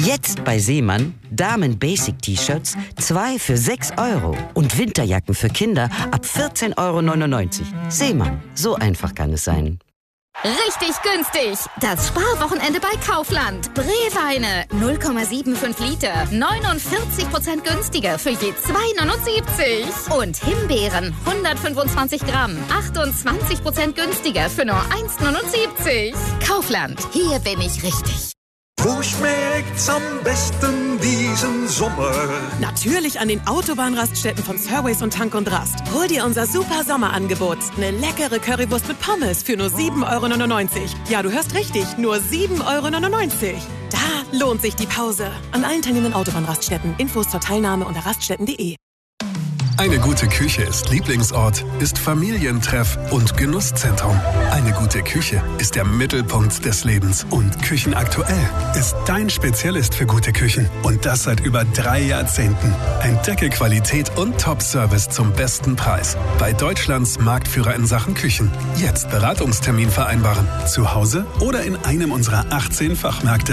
Jetzt bei Seemann Damen-Basic-T-Shirts 2 für 6 € und Winterjacken für Kinder ab 14,99 €. Seemann, so einfach kann es sein. Richtig günstig! Das Sparwochenende bei Kaufland. Breweine 0,75 Liter, 49% günstiger für je 2,79 €. Und Himbeeren 125 Gramm, 28% günstiger für nur 1,79 €. Kaufland, hier bin ich richtig. Wo schmeckt's am besten diesen Sommer? Natürlich an den Autobahnraststätten von Surways und Tank und Rast. Hol dir unser super Sommerangebot. Eine leckere Currywurst mit Pommes für nur 7,99 €. Ja, du hörst richtig, nur 7,99 €. Da lohnt sich die Pause. An allen teilnehmenden Autobahnraststätten. Infos zur Teilnahme unter raststätten.de. Eine gute Küche ist Lieblingsort, ist Familientreff und Genusszentrum. Eine gute Küche ist der Mittelpunkt des Lebens. Und Küchenaktuell ist dein Spezialist für gute Küchen. Und das seit über 3 Jahrzehnten. Entdecke Qualität und Top-Service zum besten Preis. Bei Deutschlands Marktführer in Sachen Küchen. Jetzt Beratungstermin vereinbaren. Zu Hause oder in einem unserer 18 Fachmärkte.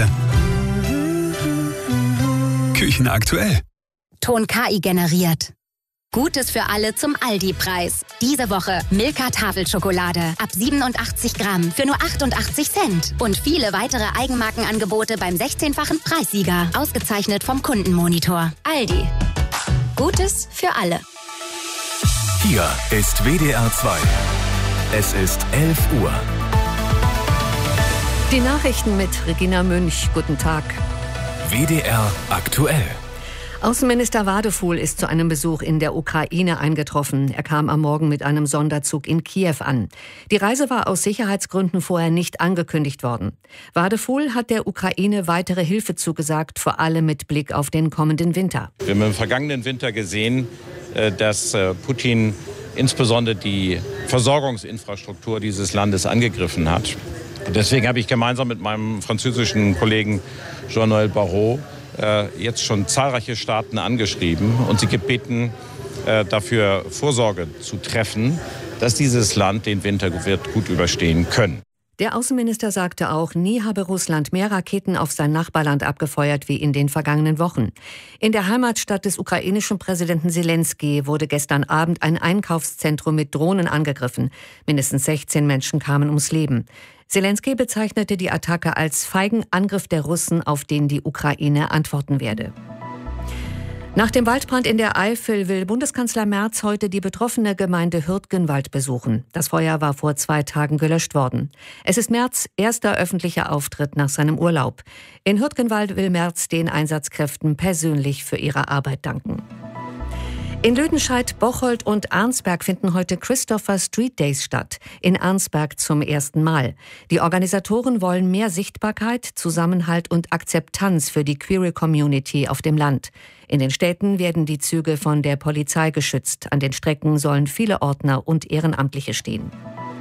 Küchenaktuell. Ton KI generiert. Gutes für alle zum Aldi-Preis. Diese Woche Milka Tafelschokolade ab 87 Gramm für nur 88 Cent. Und viele weitere Eigenmarkenangebote beim 16-fachen Preissieger. Ausgezeichnet vom Kundenmonitor. Aldi. Gutes für alle. Hier ist WDR 2. Es ist 11 Uhr. Die Nachrichten mit Regina Münch. Guten Tag. WDR aktuell. Außenminister Wadefuhl ist zu einem Besuch in der Ukraine eingetroffen. Er kam am Morgen mit einem Sonderzug in Kiew an. Die Reise war aus Sicherheitsgründen vorher nicht angekündigt worden. Wadefuhl hat der Ukraine weitere Hilfe zugesagt, vor allem mit Blick auf den kommenden Winter. Wir haben im vergangenen Winter gesehen, dass Putin insbesondere die Versorgungsinfrastruktur dieses Landes angegriffen hat. Deswegen habe ich gemeinsam mit meinem französischen Kollegen Jean-Noël Barrot jetzt schon zahlreiche Staaten angeschrieben und sie gebeten, dafür Vorsorge zu treffen, dass dieses Land den Winter wird gut überstehen können. Der Außenminister sagte auch, nie habe Russland mehr Raketen auf sein Nachbarland abgefeuert wie in den vergangenen Wochen. In der Heimatstadt des ukrainischen Präsidenten Zelensky wurde gestern Abend ein Einkaufszentrum mit Drohnen angegriffen. Mindestens 16 Menschen kamen ums Leben. Zelensky bezeichnete die Attacke als feigen Angriff der Russen, auf den die Ukraine antworten werde. Nach dem Waldbrand in der Eifel will Bundeskanzler Merz heute die betroffene Gemeinde Hürtgenwald besuchen. Das Feuer war vor 2 Tagen gelöscht worden. Es ist Merz' erster öffentlicher Auftritt nach seinem Urlaub. In Hürtgenwald will Merz den Einsatzkräften persönlich für ihre Arbeit danken. In Lüdenscheid, Bocholt und Arnsberg finden heute Christopher Street Days statt. In Arnsberg zum ersten Mal. Die Organisatoren wollen mehr Sichtbarkeit, Zusammenhalt und Akzeptanz für die Queer Community auf dem Land. In den Städten werden die Züge von der Polizei geschützt. An den Strecken sollen viele Ordner und Ehrenamtliche stehen.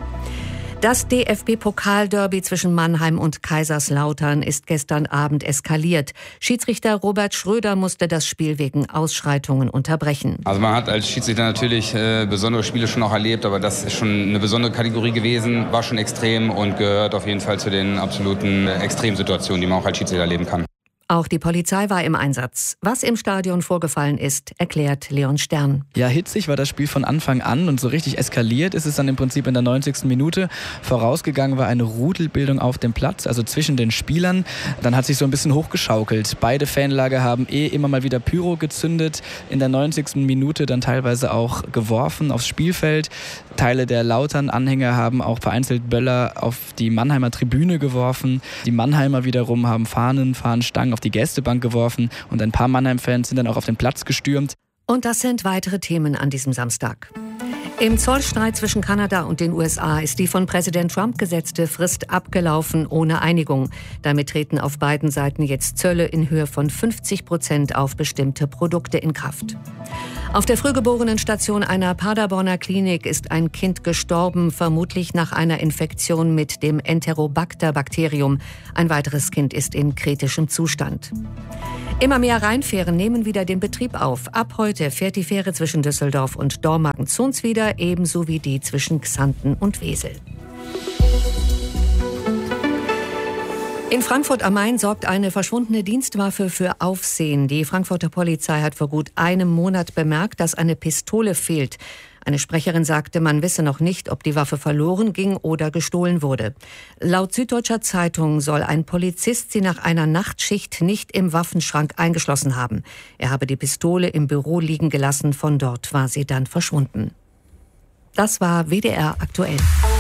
Das DFB-Pokalderby zwischen Mannheim und Kaiserslautern ist gestern Abend eskaliert. Schiedsrichter Robert Schröder musste das Spiel wegen Ausschreitungen unterbrechen. Also man hat als Schiedsrichter natürlich besondere Spiele schon auch erlebt, aber das ist schon eine besondere Kategorie gewesen, war schon extrem und gehört auf jeden Fall zu den absoluten Extremsituationen, die man auch als Schiedsrichter erleben kann. Auch die Polizei war im Einsatz. Was im Stadion vorgefallen ist, erklärt Leon Stern. Ja, hitzig war das Spiel von Anfang an und so richtig eskaliert ist es dann im Prinzip in der 90. Minute. Vorausgegangen war eine Rudelbildung auf dem Platz, also zwischen den Spielern. Dann hat sich so ein bisschen hochgeschaukelt. Beide Fanlager haben immer mal wieder Pyro gezündet. In der 90. Minute dann teilweise auch geworfen aufs Spielfeld. Teile der Lautern-Anhänger haben auch vereinzelt Böller auf die Mannheimer Tribüne geworfen. Die Mannheimer wiederum haben Fahnenstangen auf die Gästebank geworfen und ein paar Mannheim-Fans sind dann auch auf den Platz gestürmt. Und das sind weitere Themen an diesem Samstag. Im Zollstreit zwischen Kanada und den USA ist die von Präsident Trump gesetzte Frist abgelaufen ohne Einigung. Damit treten auf beiden Seiten jetzt Zölle in Höhe von 50% auf bestimmte Produkte in Kraft. Auf der Frühgeborenen-Station einer Paderborner Klinik ist ein Kind gestorben, vermutlich nach einer Infektion mit dem Enterobacter-Bakterium. Ein weiteres Kind ist in kritischem Zustand. Immer mehr Rheinfähren nehmen wieder den Betrieb auf. Ab heute fährt die Fähre zwischen Düsseldorf und Dormagen-Zons wieder, ebenso wie die zwischen Xanten und Wesel. In Frankfurt am Main sorgt eine verschwundene Dienstwaffe für Aufsehen. Die Frankfurter Polizei hat vor gut einem Monat bemerkt, dass eine Pistole fehlt. Eine Sprecherin sagte, man wisse noch nicht, ob die Waffe verloren ging oder gestohlen wurde. Laut Süddeutscher Zeitung soll ein Polizist sie nach einer Nachtschicht nicht im Waffenschrank eingeschlossen haben. Er habe die Pistole im Büro liegen gelassen, von dort war sie dann verschwunden. Das war WDR aktuell.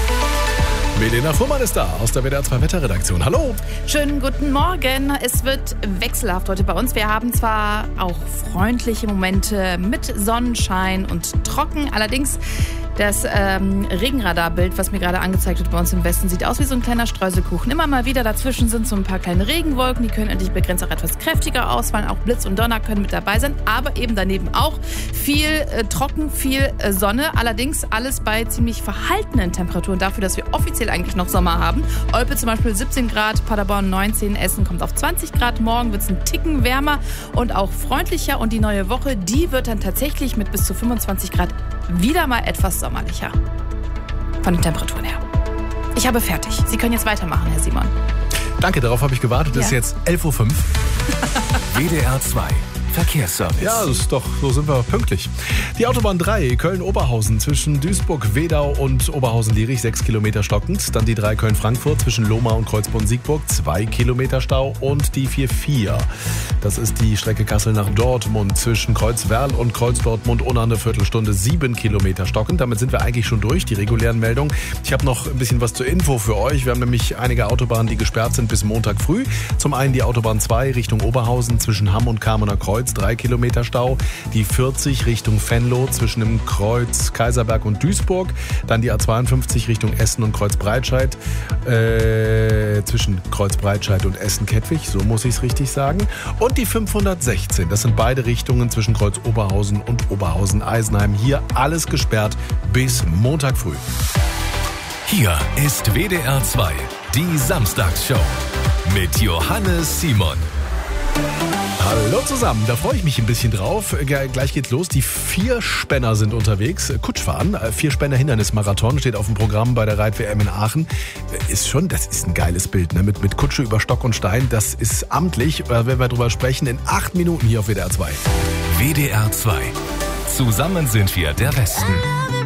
Melena Fuhrmann ist da aus der WDR 2 Wetterredaktion. Hallo. Schönen guten Morgen. Es wird wechselhaft heute bei uns. Wir haben zwar auch freundliche Momente mit Sonnenschein und trocken. Allerdings das Regenradarbild, was mir gerade angezeigt wird bei uns im Westen, sieht aus wie so ein kleiner Streuselkuchen. Immer mal wieder dazwischen sind so ein paar kleine Regenwolken. Die können endlich begrenzt auch etwas kräftiger ausfallen. Auch Blitz und Donner können mit dabei sein. Aber eben daneben auch viel trocken, viel Sonne. Allerdings alles bei ziemlich verhaltenen Temperaturen dafür, dass wir offiziell eigentlich noch Sommer haben. Olpe zum Beispiel 17 Grad, Paderborn 19, Essen kommt auf 20 Grad. Morgen wird es ein Ticken wärmer und auch freundlicher. Und die neue Woche, die wird dann tatsächlich mit bis zu 25 Grad wieder mal etwas sommerlicher. Von den Temperaturen her. Ich habe fertig. Sie können jetzt weitermachen, Herr Simon. Danke, darauf habe ich gewartet. Es ist jetzt 11.05 Uhr. WDR 2 Verkehrsservice. Ja, das ist doch, so sind wir pünktlich. Die Autobahn 3 Köln-Oberhausen zwischen Duisburg-Wedau und Oberhausen-Lierich 6 Kilometer stockend. Dann die 3 Köln-Frankfurt zwischen Lohmar und Kreuzborn-Siegburg 2 Kilometer Stau. Und die 4-4. Das ist die Strecke Kassel nach Dortmund zwischen Kreuzwerl und Kreuz-Dortmund ohne eine Viertelstunde 7 Kilometer stockend. Damit sind wir eigentlich schon durch, die regulären Meldungen. Ich habe noch ein bisschen was zur Info für euch. Wir haben nämlich einige Autobahnen, die gesperrt sind bis Montag früh. Zum einen die Autobahn 2 Richtung Oberhausen zwischen Hamm und Kamener Kreuz 3 Kilometer Stau. Die 40 Richtung Venlo zwischen dem Kreuz Kaiserberg und Duisburg. Dann die A52 Richtung Essen und Kreuzbreitscheid. Zwischen Kreuzbreitscheid und Essen-Kettwig, so muss ich es richtig sagen. Und die 516, das sind beide Richtungen zwischen Kreuz Oberhausen und Oberhausen-Eisenheim. Hier alles gesperrt bis Montag früh. Hier ist WDR 2, die Samstagsshow mit Johannes Simon. Hallo zusammen, da freue ich mich ein bisschen drauf. Gleich geht's los. Die Vierspänner sind unterwegs. Kutschfahren, Vierspänner-Hindernismarathon steht auf dem Programm bei der Reit-WM in Aachen. Das ist ein geiles Bild, ne? Mit Kutsche über Stock und Stein. Das ist amtlich. Da werden wir drüber sprechen in 8 Minuten hier auf WDR 2. WDR 2. Zusammen sind wir der Westen.